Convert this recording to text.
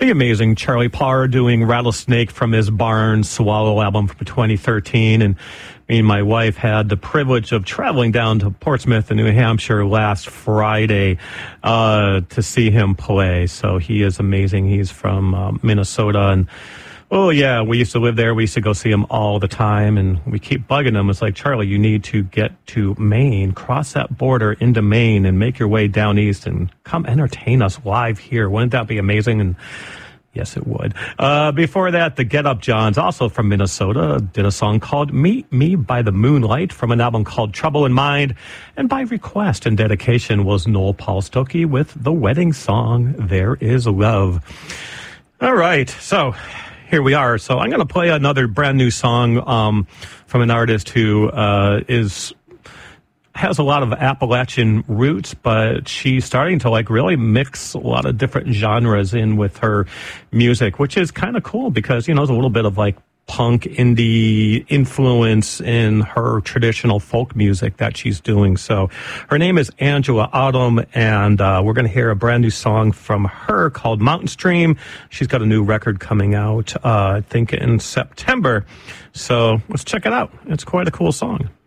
the amazing Charlie Parr doing Rattlesnake from his Barn Swallow album from 2013. And me and my wife had the privilege of traveling down to Portsmouth in New Hampshire last Friday to see him play. So he is amazing. He's from Minnesota, and oh, yeah, we used to live there. We used to go see him all the time, and we keep bugging him. It's like, Charlie, you need to get to Maine, cross that border into Maine, and make your way down east and come entertain us live here. Wouldn't that be amazing? And yes, it would. Before that, the Get Up Johns, also from Minnesota, did a song called Meet Me by the Moonlight from an album called Trouble in Mind. And by request and dedication was Noel Paul Stokey with the wedding song, There Is Love. All right, so here we are. So I'm going to play another brand new song from an artist who has a lot of Appalachian roots, but she's starting to really mix a lot of different genres in with her music, which is kind of cool because, there's a little bit of punk indie influence in her traditional folk music that she's doing. So her name is Angela Autumn, and we're going to hear a brand new song from her called Mountain Stream. She's got a new record coming out, I think in September. So let's check it out. It's quite a cool song.